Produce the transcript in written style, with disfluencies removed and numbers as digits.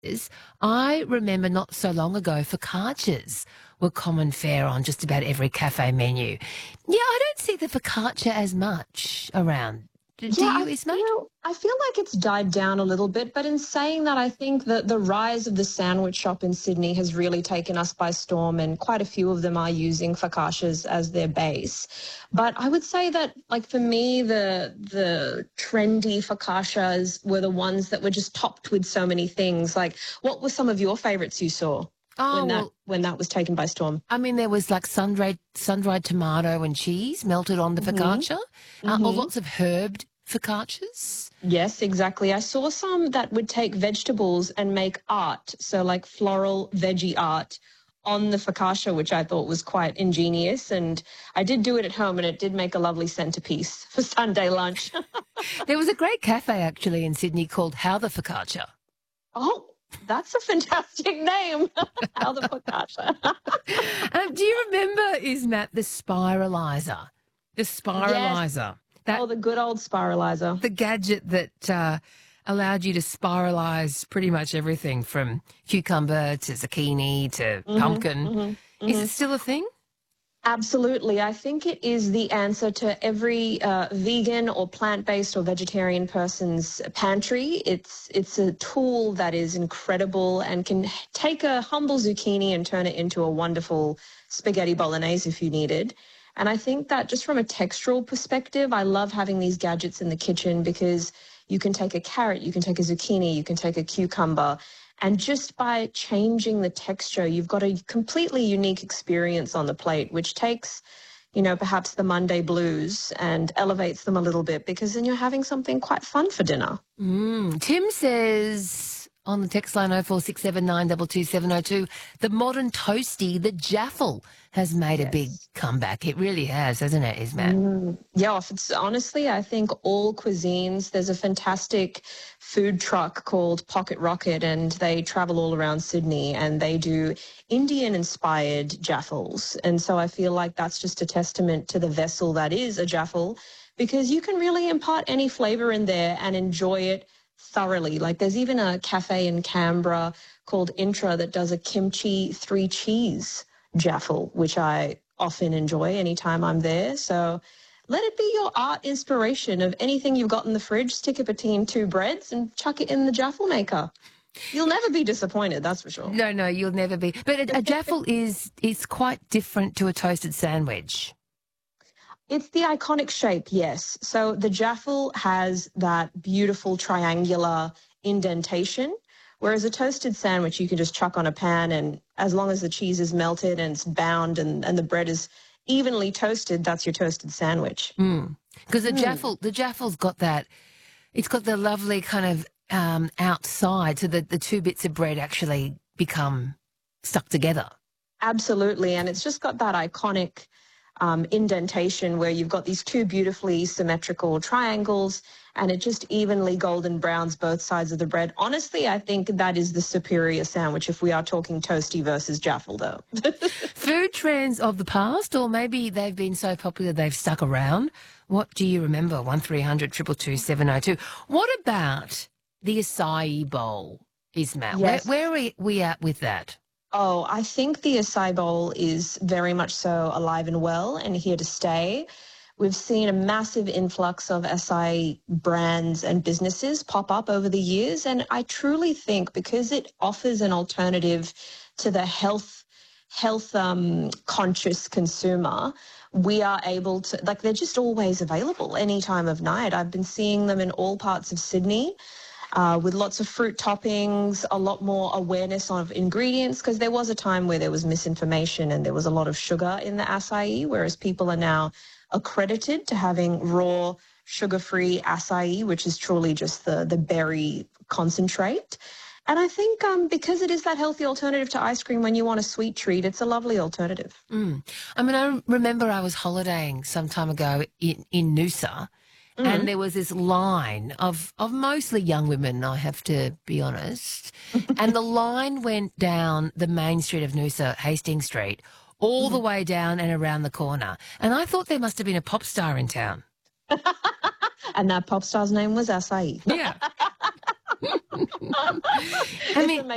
I remember not so long ago focaccias were common fare on just about every cafe menu. Yeah, I don't see the focaccia as much around. Do Yeah, you, Ismat? I feel like it's died down a little bit, but in saying that, I think that the rise of the sandwich shop in Sydney has really taken us by storm, and quite a few of them are using focaccias as their base. But I would say that, like for me, the trendy focaccias were the ones that were just topped with so many things. Like, what were some of your favorites you saw Oh, when that well, when that was taken by storm? I mean, there was like sun-dried tomato and cheese melted on the Hmm. focaccia, or Hmm. lots of herbed focaccias. Yes, exactly. I saw some that would take vegetables and make art, so like floral veggie art on the focaccia, which I thought was quite ingenious. And I did do it at home, and it did make a lovely centerpiece for Sunday lunch. There was a great cafe actually in Sydney called How the Focaccia. Oh, that's a fantastic name. How the focaccia. Do you remember, Ismat, the spiralizer? The Yes. spiralizer. That Oh, the good old spiralizer. the gadget that allowed you to spiralize pretty much everything from cucumber to zucchini to Hmm. pumpkin. Hmm. Is Hmm. it still a thing? Absolutely. I think it is the answer to every vegan or plant-based or vegetarian person's pantry. It's a tool that is incredible and can take a humble zucchini and turn it into a wonderful spaghetti bolognese if you needed. And I think that just from a textural perspective, I love having these gadgets in the kitchen because you can take a carrot, you can take a zucchini, you can take a cucumber, and just by changing the texture, you've got a completely unique experience on the plate, which takes, perhaps the Monday blues and elevates them a little bit because then you're having something quite fun for dinner. Tim says on the text line 0467922702, the modern toasty, the Jaffle, has made a big Yes. comeback. It really has, hasn't it, Ismat? Yeah, if it's honestly, I think all cuisines, there's a fantastic food truck called Pocket Rocket, and they travel all around Sydney and they do Indian inspired jaffles. And so I feel like that's just a testament to the vessel that is a jaffle because you can really impart any flavor in there and enjoy it thoroughly. Like there's even a cafe in Canberra called Intra that does a kimchi three cheese jaffle, which I often enjoy anytime I'm there. So let it be your art inspiration of anything you've got in the fridge, stick it between two breads and chuck it in the jaffle maker. You'll never be disappointed, that's for sure. No, no, you'll never be. But a Jaffle is quite different to a toasted sandwich. It's the iconic shape, yes. So the jaffle has that beautiful triangular indentation, whereas a toasted sandwich you can just chuck on a pan, and as long as the cheese is melted and it's bound and the bread is evenly toasted, that's your toasted sandwich. Because the Jaffle's got that, it's got the lovely kind of outside, so that the two bits of bread actually become stuck together. Absolutely. And it's just got that iconic indentation where you've got these two beautifully symmetrical triangles and it just evenly golden browns both sides of the bread. Honestly, I think that is the superior sandwich if we are talking toasty versus jaffle, though. Food trends of the past, or maybe they've been so popular they've stuck around. What do you remember? 1300 222 702. What about the acai bowl, Ismail? Yes. Where are we at with that? Oh, I think the acai bowl is very much so alive and well and here to stay. We've seen a massive influx of acai brands and businesses pop up over the years. And I truly think because it offers an alternative to the health conscious consumer, we are able to, like, they're just always available any time of night. I've been seeing them in all parts of Sydney with lots of fruit toppings, a lot more awareness of ingredients, because there was a time where there was misinformation and there was a lot of sugar in the acai, whereas people are now accredited to having raw, sugar-free acai, which is truly just the berry concentrate. And I think because it is that healthy alternative to ice cream when you want a sweet treat, it's a lovely alternative. I mean, I remember I was holidaying some time ago in Noosa, and there was this line of mostly young women, I have to be honest, and the line went down the main street of Noosa, Hastings Street, all the way down and around the corner. And I thought there must have been a pop star in town. And that pop star's name was acai. Yeah. I mean,